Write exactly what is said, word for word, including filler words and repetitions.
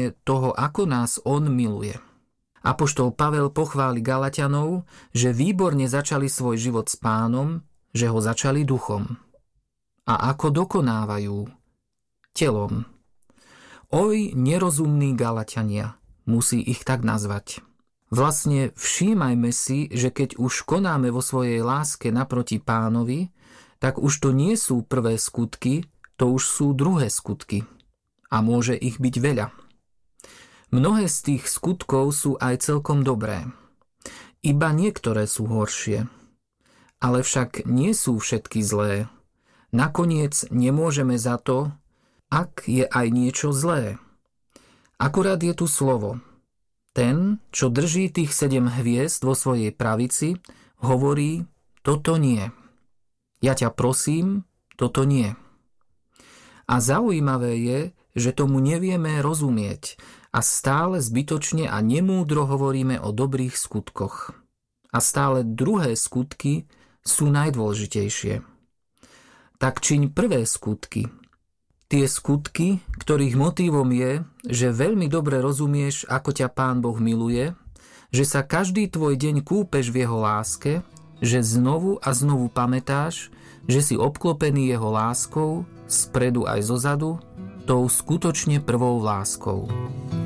vyjadrenie toho, ako nás on miluje. Apoštol Pavel pochváli Galatianov, že výborne začali svoj život s Pánom, že ho začali duchom. A ako dokonávajú? Telom. Oj, nerozumní Galatiania, musí ich tak nazvať. Vlastne všímajme si, že keď už konáme vo svojej láske naproti Pánovi, tak už to nie sú prvé skutky, to už sú druhé skutky. A môže ich byť veľa. Mnohé z tých skutkov sú aj celkom dobré. Iba niektoré sú horšie. Ale však nie sú všetky zlé. Nakoniec nemôžeme za to, ak je aj niečo zlé. Akurát je tu slovo. Ten, čo drží tých sedem hviezd vo svojej pravici, hovorí, toto nie. Ja ťa prosím, toto nie. A zaujímavé je, že tomu nevieme rozumieť a stále zbytočne a nemúdro hovoríme o dobrých skutkoch. A stále druhé skutky sú najdôležitejšie. Tak čiň prvé skutky. Tie skutky, ktorých motívom je, že veľmi dobre rozumieš, ako ťa Pán Boh miluje, že sa každý tvoj deň kúpeš v jeho láske, že znovu a znovu pamätáš, že si obklopený jeho láskou, spredu aj zozadu, tou skutočne prvou láskou.